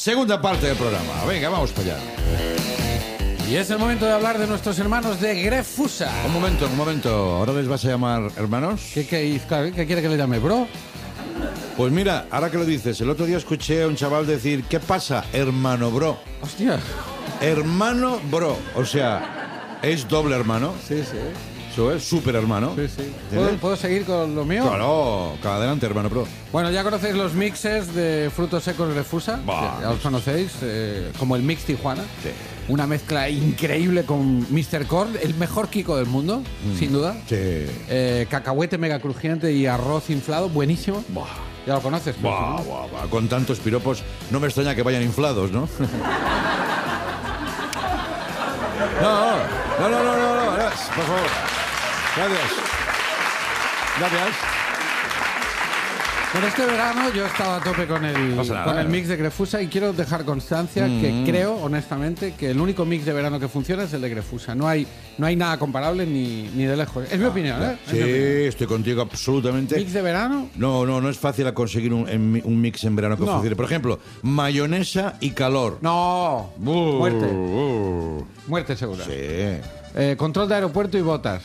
segunda parte del programa. Venga, vamos para allá. Y es el momento de hablar de nuestros hermanos de Grefusa. Un momento. ¿Ahora les vas a llamar hermanos? ¿Qué quiere que le llame, bro? Pues mira, ahora que lo dices, el otro día escuché a un chaval decir, ¿qué pasa, hermano bro? Hostia. Hermano bro, o sea, es doble hermano. Sí. Eso es súper hermano. Sí. ¿Puedo seguir con lo mío? Claro, adelante, hermano bro. Bueno, ya conocéis los mixes de frutos secos Grefusa. Ya los conocéis, como el Mix Tijuana. Sí. Una mezcla increíble con Mr. Corn, el mejor Kiko del mundo, sin duda. Sí. Cacahuete mega crujiente y arroz inflado, buenísimo. Buah. Ya lo conoces. Pues, Buah, ¿no? buah. Con tantos piropos, no me extraña que vayan inflados, ¿no? No, por favor. Gracias. Por este verano yo he estado a tope con el mix de Grefusa y quiero dejar constancia que creo, honestamente, que el único mix de verano que funciona es el de Grefusa. No hay nada comparable ni de lejos. Es mi opinión, ¿eh? Sí, estoy contigo absolutamente. ¿Mix de verano? No es fácil conseguir un mix en verano que funcione. Por ejemplo, mayonesa y calor. No. Muerte segura. Sí. Control de aeropuerto y botas.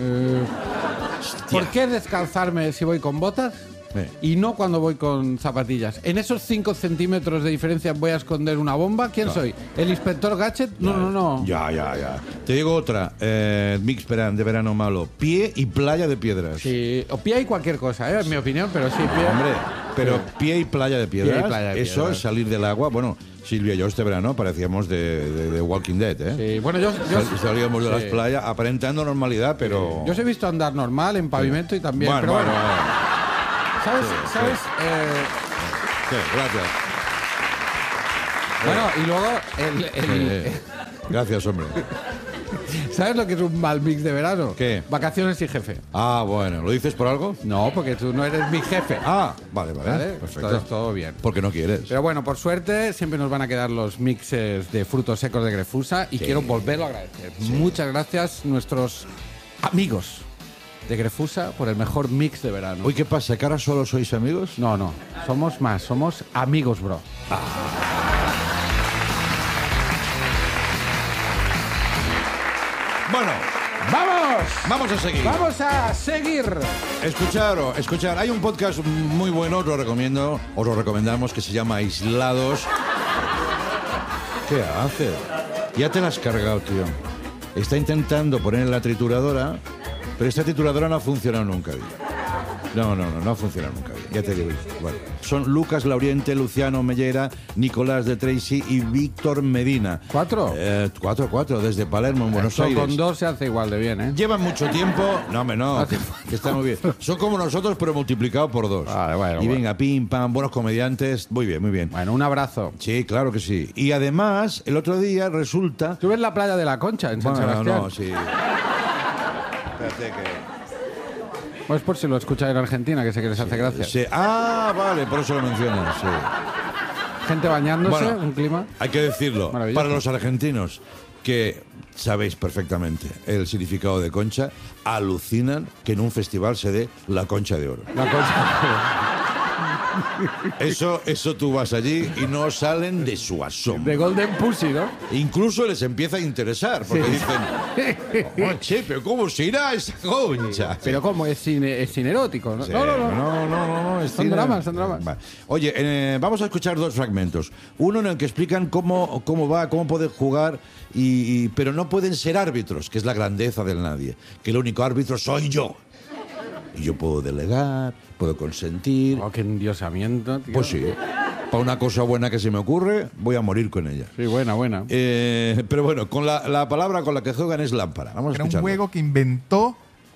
¿Por qué descalzarme si voy con botas? Y no cuando voy con zapatillas. En esos 5 centímetros de diferencia voy a esconder una bomba. ¿Quién soy? ¿El inspector Gadget? No. Ya. Te digo otra. Mix de verano malo. Pie y playa de piedras. Sí, o pie y cualquier cosa, en mi opinión, pero sí, pie. Hombre, pero pie y playa de piedras. Pie y playa de eso piedras. es salir del agua. Bueno, Silvia y yo este verano parecíamos de Walking Dead, ¿eh? Sí, bueno, yo salíamos de las playas aparentando normalidad, pero... Yo os he visto andar normal en pavimento y también, pero bueno. ¿Sabes? Sí, gracias. Bueno, y luego Gracias, hombre. ¿Sabes lo que es un mal mix de verano? ¿Qué? Vacaciones y jefe. Ah, bueno, ¿lo dices por algo? No, porque tú no eres mi jefe. Ah, vale. Perfecto. Entonces, todo bien. Porque no quieres. Pero bueno, por suerte siempre nos van a quedar los mixes de frutos secos de Grefusa y quiero volverlo a agradecer. Muchas gracias, nuestros amigos de Grefusa, por el mejor mix de verano. Uy, ¿qué pasa? ¿Que ahora solo sois amigos? No, somos más, somos amigos, bro. Bueno, vamos a seguir. Escuchar. Hay un podcast muy bueno, os lo recomendamos, que se llama Aislados. ¿Qué haces? Ya te la has cargado, tío. Está intentando poner en la trituradora, pero esta trituradora no ha funcionado nunca. No ha funcionado nunca. Ya te digo. Bueno, son Lucas Lauriente, Luciano Mellera, Nicolás de Tracy y Víctor Medina. ¿4? 4, desde Palermo, en Buenos Aires. Con 2 se hace igual de bien, ¿eh? Llevan mucho tiempo. No, que está muy bien. Son como nosotros, pero multiplicado por 2. Bueno, venga, pim, pam, buenos comediantes. Muy bien. Bueno, un abrazo. Sí, claro que sí. Y además, el otro día resulta... ¿Tú ves la playa de la Concha en San Sebastián? No, sí. Espérate que... Pues por si lo escucháis en Argentina, que sé que les hace gracia. Sí. Ah, vale, por eso lo mencionas, sí. Gente bañándose, un clima. Hay que decirlo, para los argentinos, que sabéis perfectamente el significado de concha, alucinan que en un festival se dé la concha de oro. La concha. Eso tú vas allí y no salen de su asombro. De Golden Pussy, ¿no? Incluso les empieza a interesar, porque dicen, che, pero ¿cómo se irá esa concha? Pero ¿cómo? Es cine erótico, ¿no? Sí. No, es son cine. dramas. Vale. Oye, vamos a escuchar 2 fragmentos. Uno en el que explican cómo pueden jugar, pero no pueden ser árbitros, que es la grandeza del nadie. Que el único árbitro soy yo. Y yo puedo delegar, puedo consentir. Oh, qué endiosamiento, tío. Pues sí. Para una cosa buena que se me ocurre, voy a morir con ella. Sí, buena. Pero bueno, con la palabra con la que juegan es lámpara. Vamos a escucharlo. Era un juego que inventó...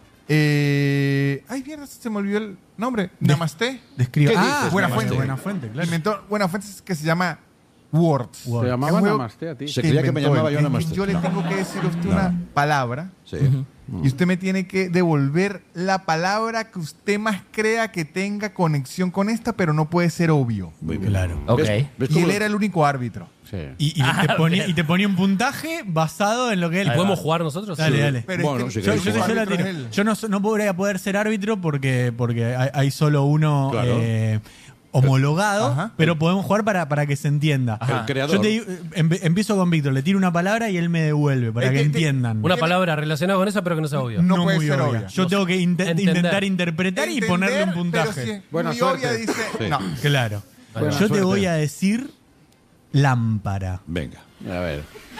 Ay, mierda, se me olvidó el nombre. Namaste. Describe. ¿Qué dices? Buenafuente. Buenafuente, claro. Inventó Buenafuente, que se llama Words. Se llamaba Es un Namaste a ti. Se creía que me llamaba yo Namaste. Yo le tengo que decir a usted una palabra. Sí. Y usted me tiene que devolver la palabra que usted más crea que tenga conexión con esta, pero no puede ser obvio. Muy bien. Claro. Ok. ¿Ves Y cómo él era el único árbitro. Sí. Y te ponía un puntaje basado en lo que él... ¿Y podemos jugar nosotros? Dale. Pero Bueno, es si que querés Yo jugar. la árbitro tiro. es él. Yo no podría poder ser árbitro porque hay solo uno. Claro. homologado, pero podemos jugar para que se entienda. El creador. Yo empiezo con Víctor, le tiro una palabra y él me devuelve para que entiendan. Una palabra relacionada con esa, pero que no sea obvia. No puede muy ser obvia. obvia. Yo tengo que intentar interpretar y ponerle un puntaje. Pero si Buena muy suerte. obvia dice... Sí. No. Claro. Buena Yo te suerte. voy a decir lámpara. Venga. A ver.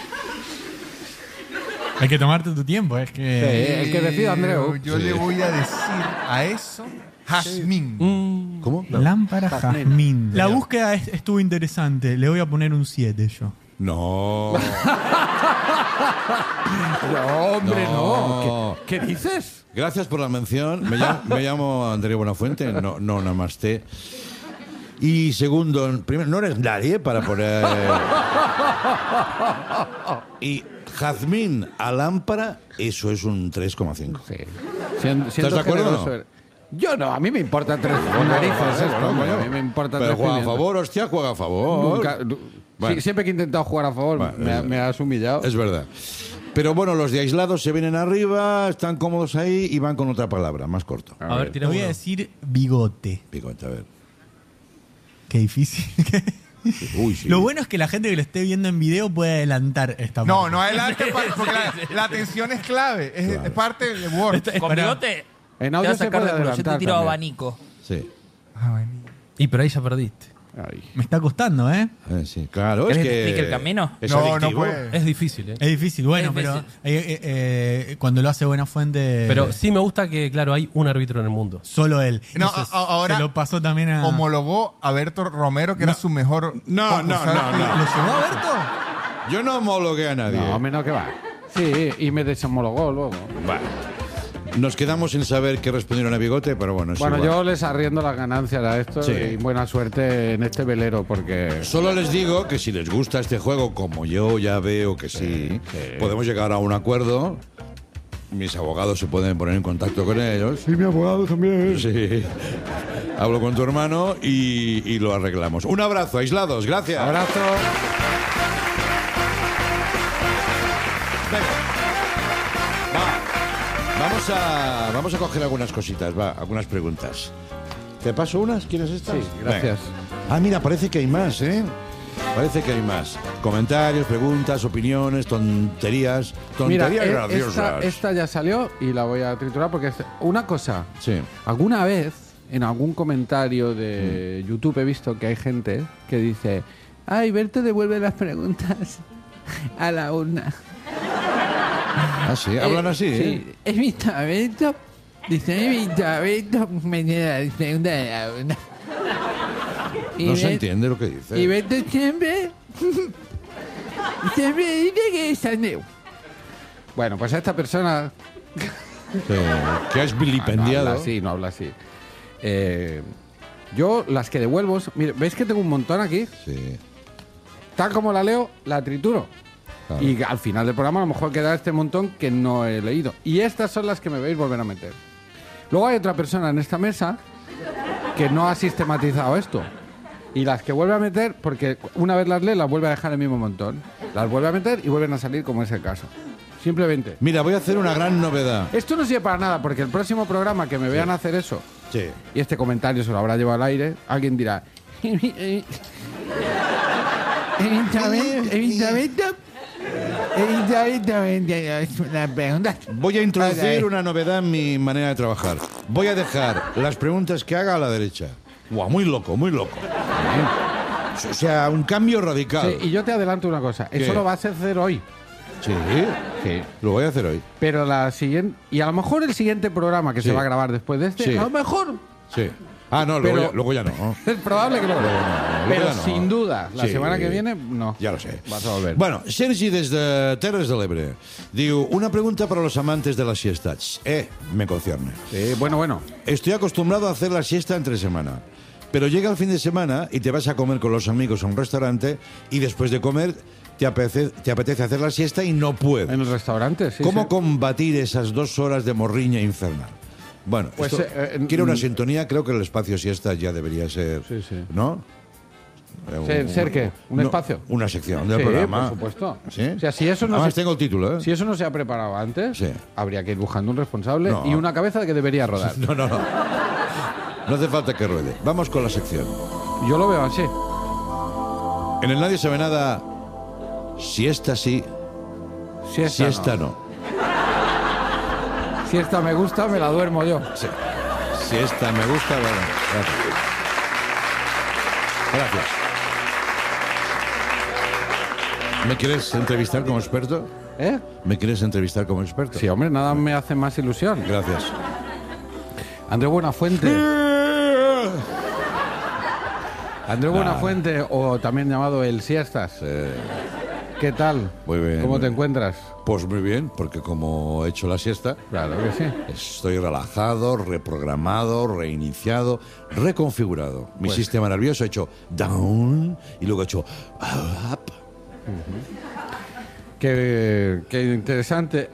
Hay que tomarte tu tiempo, es que... El que decida, Andreu. Yo le voy a decir a eso jazmín. ¿Cómo? Lámpara Jazmín. jazmín. La búsqueda estuvo interesante. Le voy a poner un 7 yo. No. No, hombre, No. no. ¿Qué dices? Gracias por la mención. Me llamo Andrés Buenafuente. No, namaste. Y segundo, primero, no eres nadie para poner... Y jazmín a lámpara, eso es un 3,5. Sí. Siendo ¿Estás de acuerdo o no? Yo no, a mí me importa tres narices esto. Bueno, A mí me importa pero tres juega a pimientos. favor, hostia, juega a favor. Nunca, Bueno. sí, siempre que he intentado jugar a favor Bueno, me has humillado. Es verdad. Pero bueno, los de aislados se vienen arriba, están cómodos ahí y van con otra palabra, más corto. A ver, Te tira voy a uno. decir bigote. Picote, a ver. Qué difícil. Uy, sí. Lo bueno es que la gente que lo esté viendo en video puede adelantar esta No, parte. no adelante, porque la atención es clave. Es parte del Word. Con Pará. bigote En te audio vas a se sacar puede de culo. Yo te adelantar tiro también. abanico. Sí. Y pero ahí ya perdiste. Ay. Me está costando, ¿eh? Sí, claro. Es ¿Querés que que te explique el camino? es No, no adictivo. puede. Es difícil, ¿eh? Es difícil, bueno, Es pero difícil. cuando lo hace Buenafuente... Pero sí me gusta que, claro, hay un árbitro en el mundo. Solo él. No, Entonces, ahora se lo pasó también a... homologó a Berto Romero, que era su mejor... No. ¿Lo llevó a Berto? Yo no homologué a nadie. No, menos que va. Sí, y me deshomologó luego. Nos quedamos sin saber qué respondieron a Bigote, pero bueno, es Bueno, igual. yo les arriendo las ganancias a esto Sí. y buena suerte en este velero porque... Solo les digo que si les gusta este juego, como yo ya veo que sí, podemos llegar a un acuerdo. Mis abogados se pueden poner en contacto con ellos. Y mi abogado también. Sí. Hablo con tu hermano y lo arreglamos. Un abrazo, aislados. Gracias. Abrazo. Vamos a coger algunas cositas, algunas preguntas. ¿Te paso unas? ¿Quieres estas? Sí, gracias. Venga. Ah, mira, parece que hay más, ¿eh? Parece que hay más. Comentarios, preguntas, opiniones, tonterías. Mira, Tonterías graciosas. esta ya salió y la voy a triturar porque una cosa. Sí. Alguna vez en algún comentario de YouTube he visto que hay gente que dice: ay, Berto devuelve las preguntas a la urna. Ah, sí, hablan así, ¿eh? Sí, he visto a Berto. Dice, he visto a Berto meter las preguntas a la urna. Y No se Ber- entiende lo que dice. Y Berto siempre dice que es Andreu. Bueno, pues esta persona Que has vilipendiado. No habla así, no habla así. Yo las que devuelvo, mire, ¿veis que tengo un montón aquí? Sí. Tal como la leo, la trituro. Claro. Y al final del programa a lo mejor queda este montón que no he leído. Y estas son las que me veis volver a meter. Luego hay otra persona en esta mesa que no ha sistematizado esto. Y las que vuelve a meter, porque una vez las lee, las vuelve a dejar en el mismo montón. Las vuelve a meter y vuelven a salir como es el caso. Simplemente. Mira, voy a hacer una gran novedad. Esto no sirve para nada, porque el próximo programa que me vean hacer eso, Sí. y este comentario se lo habrá llevado al aire, alguien dirá... Voy a introducir una novedad en mi manera de trabajar. Voy a dejar las preguntas que haga a la derecha. Guau, muy loco, muy loco. O sea, un cambio radical. Sí, y yo te adelanto una cosa, ¿Qué? eso lo vas a hacer hoy. Sí, Sí. lo voy a hacer hoy. Pero la siguiente... Y a lo mejor el siguiente programa que Sí. se va a grabar después de este, Sí. a lo mejor... Sí. Ah, no, luego, Pero- luego ya no. Es probable que lo Luego Pero ya no. sin duda, la Sí. semana que viene, no. Ja lo sé. Vas a volver. Bueno, Sergi des de Terres de l'Ebre diu, una pregunta para los amantes de las siestas. Me concierne. Sí, bueno. Estoy acostumbrado a hacer la siesta entre semana, pero llega el fin de semana y te vas a comer con los amigos a un restaurante y después de comer te apetece hacer la siesta y no puedes. En el restaurante, sí. ¿Cómo sí. combatir esas 2 horas de morriña infernal? Bueno, Pues, esto quiere una mm, sintonía, creo que el espacio siesta ya debería ser, Sí, sí. ¿no? ¿Ser qué? ¿Un espacio? Una sección del Sí, programa. por supuesto. ¿Sí? O sea, si eso no Además se- tengo el título, ¿eh? Si eso no se ha preparado antes, Sí. habría que ir buscando un responsable No. y una cabeza que debería rodar. No. No hace falta que ruede. Vamos con la sección. Yo lo veo así. En el Nadie Sabe Nada, siesta sí, siesta no. Si esta me gusta, me la duermo yo. Sí. Si esta me gusta, bueno, gracias. Gracias. ¿Me quieres entrevistar como experto? ¿Eh? ¿Me quieres entrevistar como experto? Sí, hombre, nada me hace más ilusión. Gracias. Andreu Buenafuente. Andreu Buenafuente, o también llamado el Siestas. ¿Qué tal? Muy bien. ¿Cómo te encuentras? Pues muy bien, porque como he hecho la siesta, Claro que sí. estoy relajado, reprogramado, reiniciado, reconfigurado. Mi sistema nervioso ha hecho down y luego ha hecho up. Qué interesante.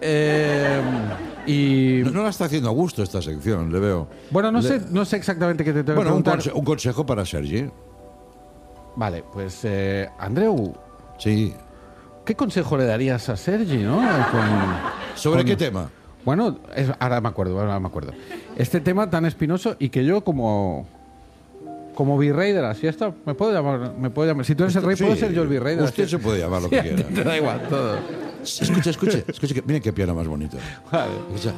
Y No la está haciendo a gusto esta sección, le veo. bueno, no sé exactamente qué te tengo que Bueno, preguntar. un consejo para Sergi. Vale, pues Andreu, Sí. ¿qué consejo le darías a Sergi, no? ¿Sobre qué tema? Bueno, ahora me acuerdo. Este tema tan espinoso y que yo como virrey de la siesta, me puedo llamar. Si tú eres el rey, Sí, puedo ser yo el virrey de la usted siesta. se puede llamar lo Sí, que a ti quiera. te da igual todo. Escucha, miren qué piano más bonito. Vale. Escucha.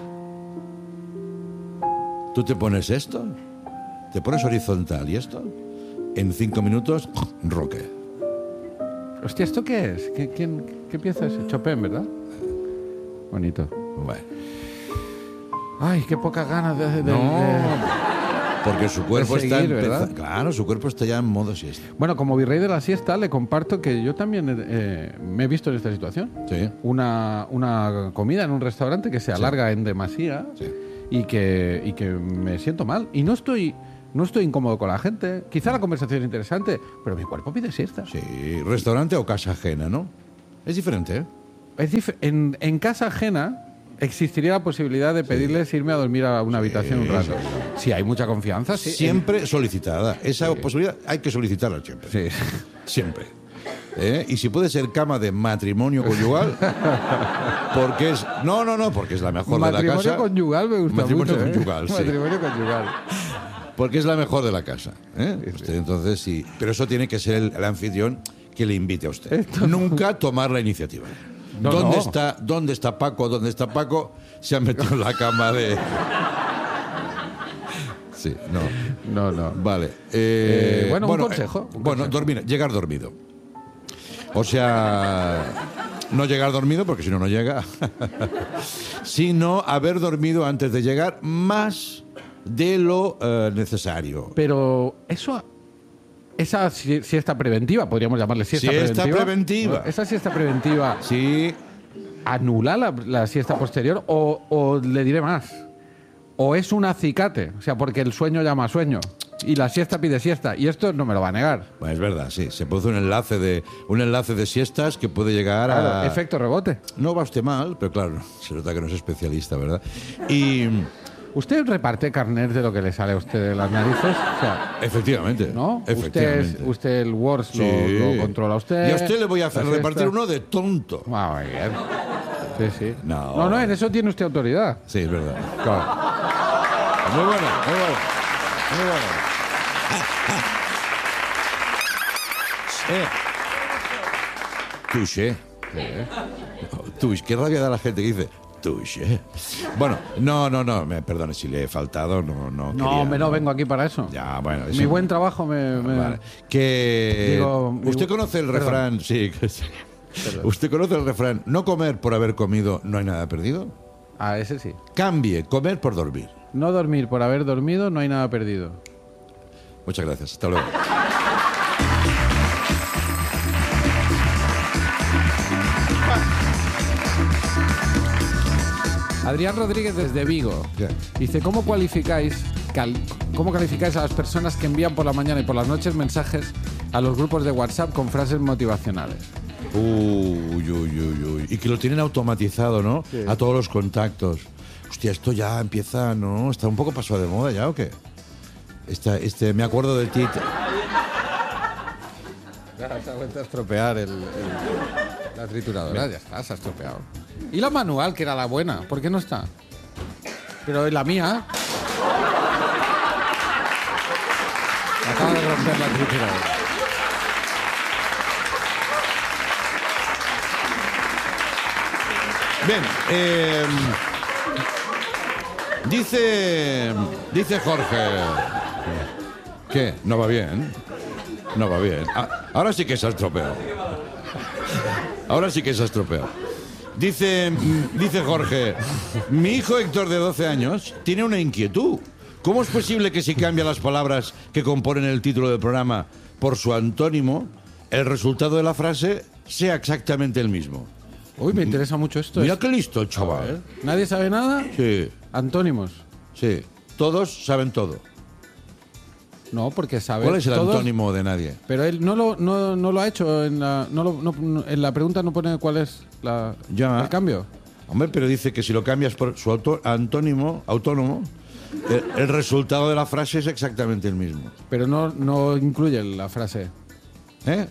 Tú te pones esto, te pones horizontal y esto, en 5 minutos, roque. Hostia, ¿esto qué es? ¿Qué pieza es? Chopin, ¿verdad? Bonito. Bueno. Ay, qué pocas ganas de Porque su cuerpo de seguir, está ¿verdad? Claro, su cuerpo está ya en modo siesta. Bueno, como virrey de la siesta, le comparto que yo también me he visto en esta situación. Sí. Una comida en un restaurante que se alarga en demasía Sí. y que me siento mal. Y no estoy incómodo con la gente. Quizá la conversación es interesante, pero mi cuerpo pide siesta. Sí, restaurante o casa ajena, ¿no? Es diferente, ¿eh? En casa ajena existiría la posibilidad de pedirles irme a dormir a una habitación un rato. Si hay mucha confianza, sí. Siempre solicitada. Esa posibilidad hay que solicitarla siempre. Sí. Siempre. Y si puede ser cama de matrimonio conyugal, porque es... No, porque es la mejor de la casa. Matrimonio conyugal me gusta Matrimonio mucho. conyugal, sí. Matrimonio conyugal. Porque es la mejor de la casa. Usted, entonces, sí. Pero eso tiene que ser el anfitrión que le invite a usted. Nunca tomar la iniciativa. No, ¿Dónde está Paco? ¿Dónde está Paco? Se ha metido en la cama de... Sí, no. No. Vale. Bueno, un consejo. Llegar dormido. O sea, no llegar dormido, porque si no, no llega. Sino haber dormido antes de llegar más de lo necesario. Pero esa siesta preventiva, podríamos llamarle siesta preventiva. Esa siesta preventiva Sí. anula la siesta posterior o le diré más. O es un acicate, o sea, porque el sueño llama sueño y la siesta pide siesta y esto no me lo va a negar. Bueno, es verdad, sí. Se produce un enlace de siestas que puede llegar a... Efecto rebote. No va usted mal, pero claro, se nota que no es especialista, ¿verdad? Y... ¿Usted reparte carnet de lo que le sale a usted de las narices? O sea, Efectivamente. ¿no? Efectivamente. Usted el Word Sí. lo controla usted. Y a usted le voy a la repartir siesta. uno de tonto. Ah, muy bien. Sí. No. En eso tiene usted autoridad. Sí, es verdad. Claro. Muy bueno. Touché. Touché. Qué rabia da la gente que dice touché. Bueno, no, me perdone si le he faltado, no quería, hombre, no vengo aquí para eso. Ya, bueno. Mi buen trabajo me... Vale. Que... ¿Usted conoce el refrán? Sí. ¿Usted conoce el refrán? No comer por haber comido, no hay nada perdido. Ah, ese sí. Cambie, comer por dormir. No dormir por haber dormido, no hay nada perdido. Muchas gracias. Hasta luego. Adrián Rodríguez desde Vigo dice, ¿cómo calificáis a las personas que envían por la mañana y por las noches mensajes a los grupos de WhatsApp con frases motivacionales? Uy. Y que lo tienen automatizado, ¿no? Sí. A todos los contactos. Hostia, esto ya empieza, ¿no? Está un poco pasado de moda ya, ¿o qué? Me acuerdo del Tite. Se ha vuelto a estropear la trituradora. Ya está, se ha estropeado. ¿Y la manual, que era la buena? ¿Por qué no está? Pero la mía... Acaba de romper la trituradora. Bien, dice Jorge. ¿Qué? No va bien. No va bien. Ahora sí que se ha estropeado. Ahora sí que se ha estropeado. Dice Jorge, mi hijo Héctor de 12 años tiene una inquietud. ¿Cómo es posible que si cambia las palabras que componen el título del programa por su antónimo, el resultado de la frase sea exactamente el mismo? Uy, me interesa mucho esto. Mira qué listo el chaval. ¿Nadie sabe nada? Sí, Antónimos. sí. Todos saben todo. No, porque sabe. ¿Cuál es el todos, antónimo de nadie? Pero él no lo ha hecho. En la pregunta no pone cuál es el cambio. Hombre, pero dice que si lo cambias por su autónomo, el resultado de la frase es exactamente el mismo. Pero no incluye la frase. ¿Eh?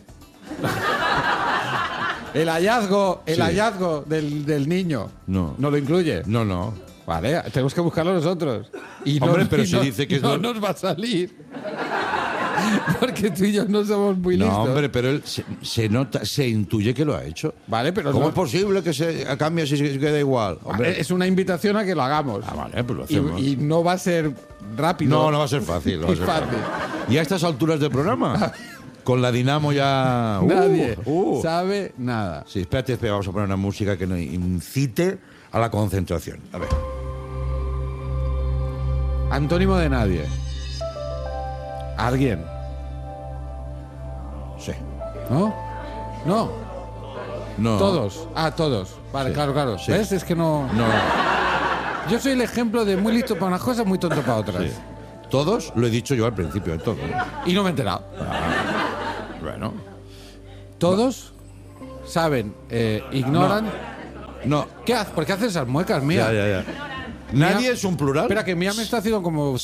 El hallazgo del niño. No. ¿No lo incluye? No. Vale, tenemos que buscarlo nosotros. Hombre, pero si dice que no nos va a salir. Porque tú y yo no somos muy listos. No, hombre, pero él se nota, se intuye que lo ha hecho. Vale, pero ¿Cómo es posible que se cambie si se queda igual? Hombre. Es una invitación a que lo hagamos. Vale, pues lo hacemos. Y no va a ser rápido. No va a ser fácil. Es fácil. ¿Y a estas alturas del programa? Con la Dinamo ya... Nadie sabe nada. Sí, espérate, vamos a poner una música que nos incite a la concentración. A ver. Antónimo de nadie. ¿Alguien? Sí. ¿No? No. Todos. Todos. Vale, Sí. claro. Sí. ¿Ves? Es que no... Yo soy el ejemplo de muy listo para unas cosas, muy tonto para otras. Sí. Todos, lo he dicho yo al principio de todo. Y no me he enterado. Bueno. Todos saben, ignoran... No. ¿Qué haces? ¿Por qué haces esas muecas, Mía? Ya. ¿Nadie es un plural? Espera, que Mía me está haciendo como...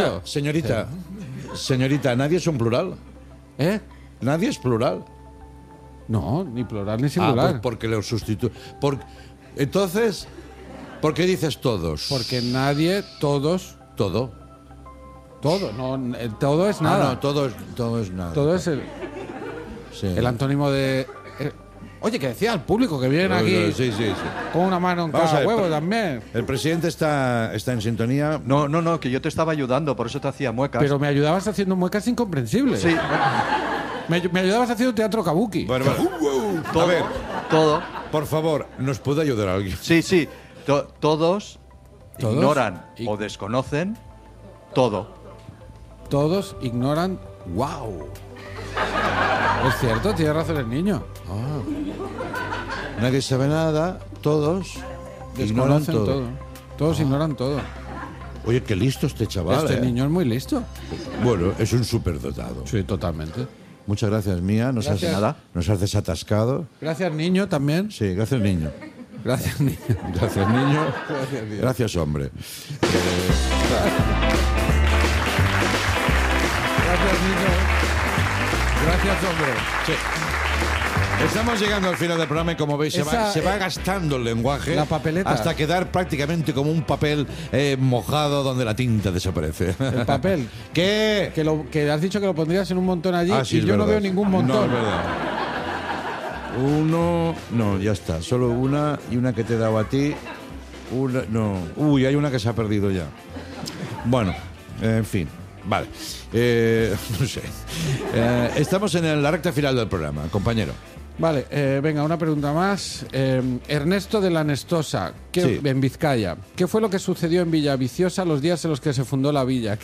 Señorita, ¿nadie es un plural? ¿Eh? ¿Nadie es plural? No, ni plural ni singular. Pues porque lo sustituye. Entonces, ¿por qué dices todos? Porque nadie, todos... Todo. Todo, no, todo es nada. No, todo es nada. Todo es Sí. el antónimo de... Oye, que decía al público que viene aquí Sí. con una mano en Vamos a cada ver, huevo también. El presidente está en sintonía. No, que yo te estaba ayudando, por eso te hacía muecas. Pero me ayudabas haciendo muecas incomprensibles. Sí, Me ayudabas haciendo teatro kabuki. Bueno. A ver, todo. por favor, ¿nos puede ayudar alguien? Sí. Todos ignoran Y- o desconocen todo. Todos ignoran... ¡Wow! Es cierto, tiene razón el niño. Nadie sabe nada, todos ignoran Desconocen todo. Todos ignoran todo. Oye, qué listo este chaval. Este niño es muy listo. Bueno, es un superdotado. Sí, totalmente. Muchas gracias, Mía. Nos has desatascado. Gracias, niño, también. Sí, gracias, niño. Gracias, niño. Gracias, niño. Gracias, Dios. Gracias, hombre. Gracias, niño. Gracias, hombre. Sí. Estamos llegando al final del programa y como veis se va gastando el lenguaje la papeleta. hasta quedar prácticamente como un papel mojado donde la tinta desaparece. El papel. ¿Qué? Que has dicho que lo pondrías en un montón allí Sí, y es yo no verdad. veo ningún No, montón. es verdad. Uno... No, ya está. Solo una y una que te he dado a ti. Una... No. Uy, hay una que se ha perdido ya. Bueno, en fin. Vale. No sé. Estamos en la recta final del programa, compañero. Vale, venga, una pregunta más. Ernesto de la Nestosa, Sí. en Vizcaya. ¿Qué fue lo que sucedió en Villaviciosa los días en los que se fundó la villa?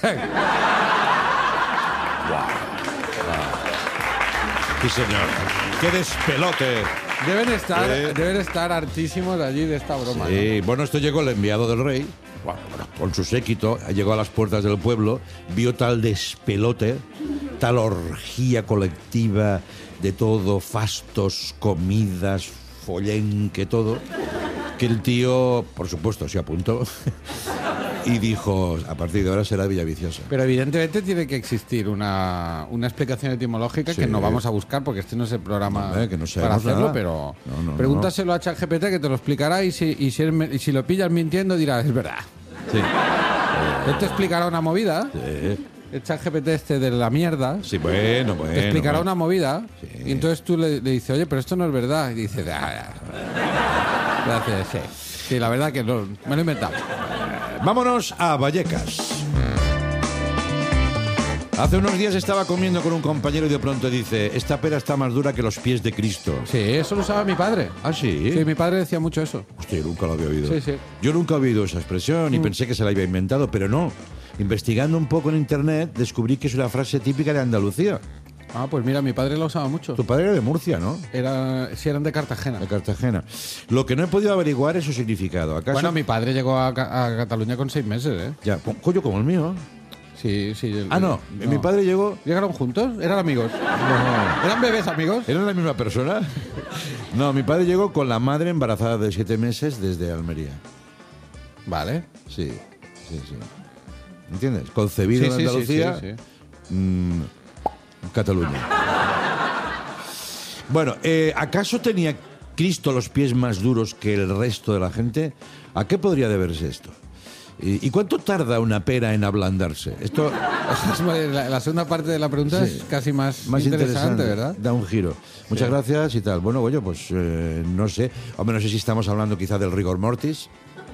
Sí, señor. ¡Qué despelote! Deben estar hartísimos allí de esta broma. Sí, bueno, esto llegó el enviado del rey, con su séquito, llegó a las puertas del pueblo, vio tal despelote, tal orgía colectiva de todo, fastos, comidas, follenque, todo, que el tío, por supuesto, se apuntó y dijo, a partir de ahora será Villaviciosa. Pero evidentemente tiene que existir una explicación etimológica Sí. que no vamos a buscar porque este no es el programa Hombre, que no para sabemos hacerlo, nada. pero No, pregúntaselo a ChatGPT que te lo explicará y si lo pillas mintiendo dirás, es verdad. Sí. Él te explicará una movida. Sí. el ChatGPT este de la mierda, Sí, bueno. te explicará una movida Sí. y entonces tú le dices, oye, pero esto no es verdad. Y dice, gracias, sí. Sí, la verdad que me lo he inventado. Vámonos a Vallecas. Hace unos días estaba comiendo con un compañero y de pronto dice, esta pera está más dura que los pies de Cristo. Sí, eso lo usaba mi padre. ¿Ah, sí? Sí, mi padre decía mucho eso. Hostia, yo nunca lo había oído. Sí, sí. Yo nunca había oído esa expresión y pensé que se la había inventado, pero no. Investigando un poco en internet, descubrí que es una frase típica de Andalucía. Ah, pues mira, mi padre lo usaba mucho. Tu padre era de Murcia, ¿no? Sí, eran de Cartagena. De Cartagena. Lo que no he podido averiguar es su significado. ¿Acaso? Bueno, mi padre llegó a Cataluña con 6 meses, ¿eh? Ya, coño, como el mío. Sí, sí. No. Mi padre llegó... ¿Llegaron juntos? ¿Eran amigos? No. ¿Eran bebés amigos? ¿Era la misma persona? No, mi padre llegó con la madre embarazada de 7 meses desde Almería. Vale. Sí. ¿Entiendes? Concebido en Andalucía, Cataluña. Bueno, ¿acaso tenía Cristo los pies más duros que el resto de la gente? ¿A qué podría deberse esto? ¿Y cuánto tarda una pera en ablandarse? Esto La segunda parte de la pregunta es casi más interesante, ¿verdad? Da un giro. Muchas gracias y tal. Bueno, oye, pues no sé. Hombre, no sé si estamos hablando quizá del rigor mortis.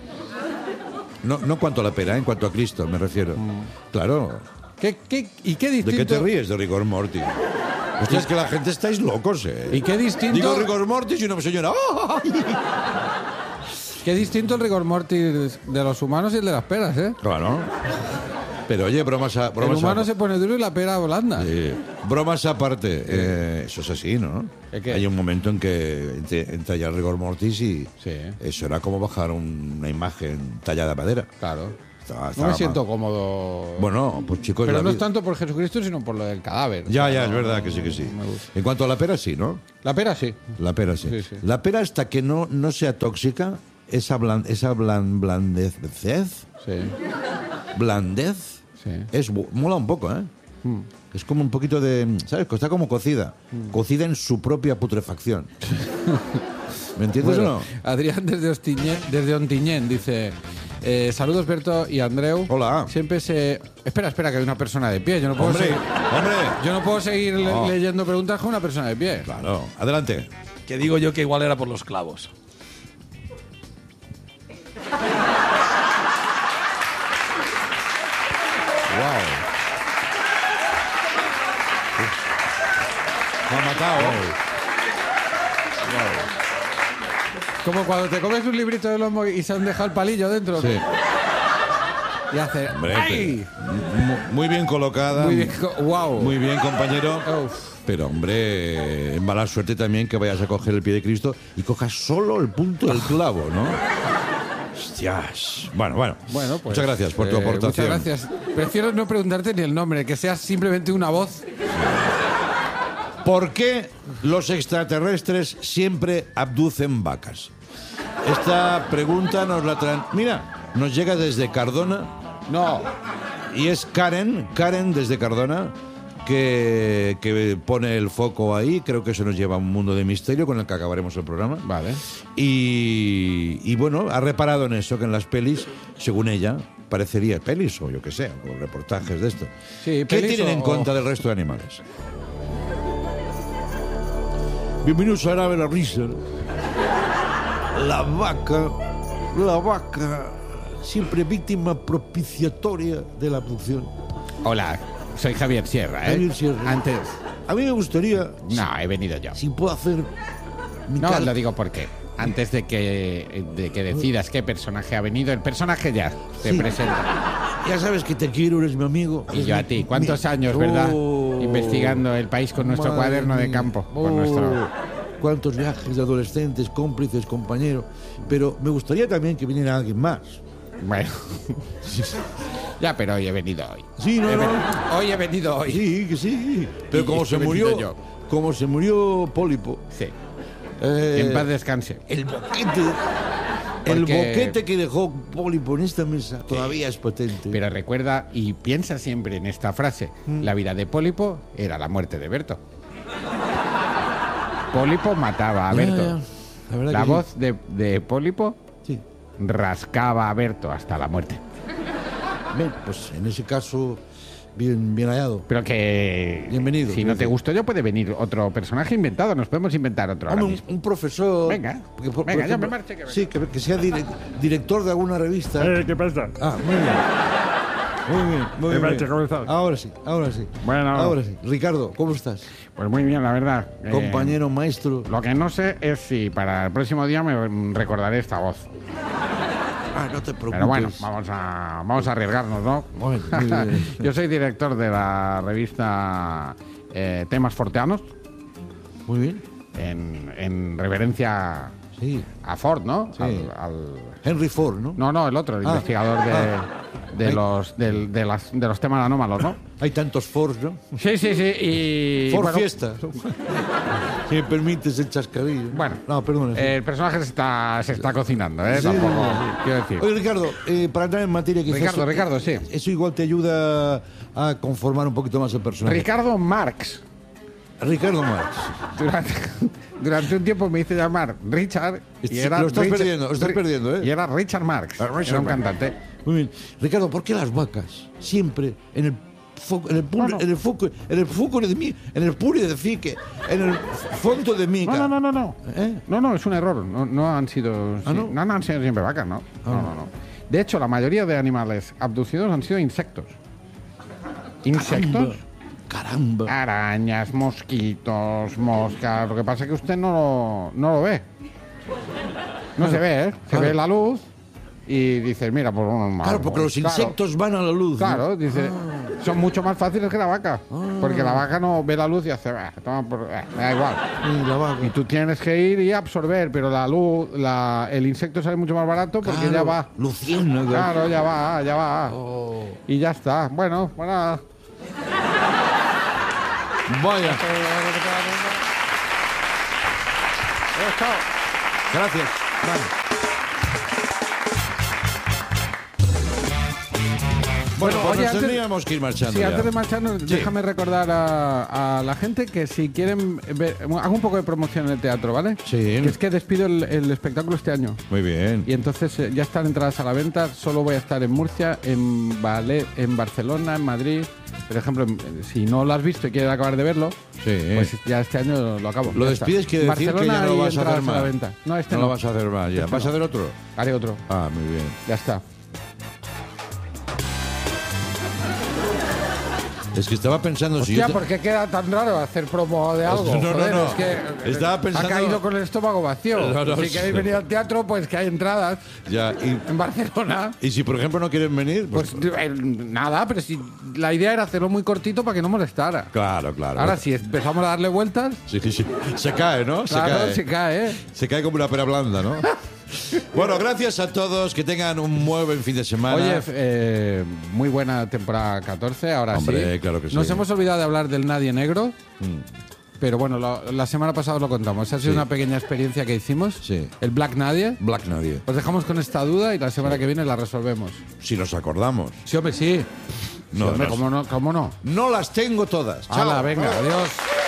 No cuanto a la pera, en cuanto a Cristo, me refiero. Claro. ¿Y qué distinto? ¿De qué te ríes de rigor mortis? Hostia, es que la gente estáis locos, ¿eh? ¿Y qué distinto? Digo rigor mortis y una señora... ¡Oh! Qué distinto el rigor mortis de los humanos y el de las peras, ¿eh? Claro. Pero oye, bromas El humano se pone duro y la pera blanda. bromas aparte. Eso es así, ¿no? ¿El qué? Hay un momento en que entra ya el rigor mortis y Sí. eso era como bajar una imagen tallada de madera. Claro. Estaba No me siento mal. cómodo. Bueno, pues chicos... Pero la no es vida- tanto por Jesucristo, sino por lo del cadáver. Ya, O sea, es verdad que sí. me gusta. En cuanto a la pera, sí, ¿no? La pera sí. La pera, sí. Sí, sí. La pera, hasta que no sea tóxica, esa blandez, Sí. blandez, Sí. mola un poco, ¿eh? Es como un poquito de... ¿Sabes? Está como cocida. Cocida en su propia putrefacción. ¿Me entiendes Bueno, o no? Adrián desde Ontinyent dice... saludos Berto y Andreu. Hola. Siempre se... Espera, que hay una persona de pie. Yo no puedo ¡Hombre! Yo no puedo seguir leyendo preguntas con una persona de pie. Claro. Adelante. Que digo yo que igual era por los clavos. Wow. Me ha matado. Como cuando te comes un librito de lomo y se han dejado el palillo dentro. Sí. Y hace... Hombre, ¡ay! muy bien colocada. Muy bien, wow. Muy bien, compañero. Uf. Pero, hombre, en mala suerte también que vayas a coger el pie de Cristo y cojas solo el punto del clavo, ¿no? Hostias. Bueno. Bueno, pues, muchas gracias por tu aportación. Muchas gracias. Prefiero no preguntarte ni el nombre, que sea simplemente una voz. ¿Por qué los extraterrestres siempre abducen vacas? Esta pregunta nos la traen... Mira, nos llega desde Cardona. No. Y es Karen desde Cardona, que pone el foco ahí. Creo que eso nos lleva a un mundo de misterio con el que acabaremos el programa. Vale. Y bueno, ha reparado en eso, que en las pelis, según ella, parecería pelis o yo qué sé, o reportajes de esto. Sí, ¿Qué pelis tienen en o- contra del resto de animales? Bienvenidos a Arabe la Risa. La vaca, siempre víctima propiciatoria de la abducción. Hola, soy Javier Sierra, ¿eh? Javier Sierra. Antes... A mí me gustaría, No, he venido yo. si puedo hacer mi No, cal- lo digo porque antes de que decidas qué personaje ha venido, el personaje ya se Sí. presenta. Ya sabes que te quiero, eres mi amigo. Y yo a ti. ¿Cuántos años, verdad? Investigando el país con nuestro Madre cuaderno de mía. campo. Con nuestro... Cuántos viajes de adolescentes, cómplices, compañeros. Pero me gustaría también que viniera alguien más. Bueno. Ya, pero hoy he venido hoy. Sí, no, no. Hoy he venido hoy. Sí, que sí. Pero Y como se he venido murió, yo. como se murió Pólipo, Sí. eh, En paz descanse. el boquete, el Porque- boquete que dejó Pólipo en esta mesa todavía es potente. Pero recuerda y piensa siempre en esta frase. La vida de Pólipo era la muerte de Berto. Pólipo mataba a Ya, Berto. ya. La verdad La que sí. voz de Pólipo Sí. rascaba a Berto hasta la muerte. Bien, pues en ese caso Bien hallado. Pero que... Bienvenido. Si no te gustó yo, puede venir otro personaje inventado. Nos podemos inventar otro. Hombre, un profesor... Venga, porque, por venga, ejemplo, ya me marche. Que sí, que sea director de alguna revista. ¿Qué pasa? Ah, muy bien. Muy bien. ¿Cómo estás? Ahora sí. Bueno. Ahora sí. Ricardo, ¿cómo estás? Pues muy bien, la verdad. Compañero, maestro. Lo que no sé es si para el próximo día me recordaré esta voz. Ah, no te preocupes. Pero bueno, vamos a arriesgarnos, ¿no? Muy bien. Yo soy director de la revista Temas Forteanos. Muy bien. En reverencia a Ford, ¿no? Sí. Al Henry Ford, ¿no? No, el otro, el investigador de los temas anómalos, ¿no? Hay tantos Fords, ¿no? Sí. Y, Ford bueno, Fiesta. Si me permites el chascarrillo. Bueno, no, perdón. El personaje se está cocinando, ¿eh? Sí, Tampoco, sí. quiero decir. Oye, Ricardo, para entrar en materia, quizás Ricardo, sí. Eso igual te ayuda a conformar un poquito más el personaje. Ricardo Marx. Ricardo Marx. Durante un tiempo me hice llamar Richard y era lo estás Richard, perdiendo, ¿eh? Y era Richard Marx. Era un cantante. Muy bien. Ricardo, ¿por qué las vacas siempre en el foco de mí, en el puri de fique, en el fondo de mica? No. No, es un error. No han sido. No han sido siempre vacas, ¿no? No. De hecho, la mayoría de animales abducidos han sido insectos. ¿Insectos? Caramba. Arañas, mosquitos, moscas. Lo que pasa es que usted no lo ve. No se ve, ¿eh? Se ve la luz y dices, mira, pues unos Claro, porque los insectos van a la luz. Claro, ¿no? dice, son mucho más fáciles que la vaca. Porque la vaca no ve la luz y hace, me da igual. La vaca. Y tú tienes que ir y absorber, pero la luz, el insecto sale mucho más barato porque Claro, ya va. Luciérnaga. Claro, ya va. Y ya está. Bueno. Vaya. Gracias. Vale. Bueno, pues oye, nos tendríamos que ir marchando. Sí, ya. antes de marcharnos, déjame recordar a la gente que si quieren ver, hago un poco de promoción en el teatro, ¿vale? Sí. Que es que despido el espectáculo este año. Muy bien. Y entonces ya están entradas a la venta. Solo voy a estar en Murcia, en Barcelona, en Madrid. Por ejemplo, si no lo has visto y quieres acabar de verlo, pues ya este año lo acabo. Lo Ya despides, está. quiere decir que Barcelona ya no lo vas a hacer la más. venta. No, este no no. lo vas a hacer más ya. Este ¿Vas a no. hacer otro? Haré otro. Ah, muy bien. Ya está. Es que estaba pensando Hostia, si yo ¿por qué queda tan raro hacer promo de algo? No. Es que Estaba pensando... ha caído con el estómago vacío. No, si queréis venir al teatro, pues que hay entradas Ya, en Barcelona. y si por ejemplo no quieren venir, Pues nada, pero si la idea era hacerlo muy cortito para que no molestara. Claro. Ahora, si empezamos a darle vueltas, Sí. Se cae, ¿no? claro, se cae, ¿eh? Se cae como una pera blanda, ¿no? Bueno, gracias a todos. Que tengan un muy buen fin de semana. Oye, muy buena temporada 14, ahora Hombre, sí. claro que sí. Nos hemos olvidado de hablar del Nadie Negro. Pero bueno, la semana pasada os lo contamos. Ha sido una pequeña experiencia que hicimos. Sí. El Black Nadie. Black Nadie. Os dejamos con esta duda y la semana que viene la resolvemos. Si nos acordamos. Sí, hombre, sí. No, Sí, hombre, no. ¿cómo no? No las tengo todas. Chao. Hala, venga, adiós.